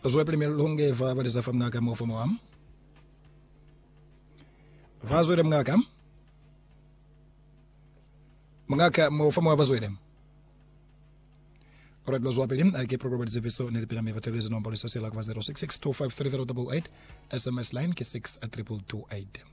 Zo primeiro longe va para essa família que mo famo am. Vazo dem ngakam. Mangaka mo famo vazo dem. Alright, bloos wapelim. Ek probeer dit viso nel pina me vatelis non polisa sela kwa 0662530088. SMS line ki 6228.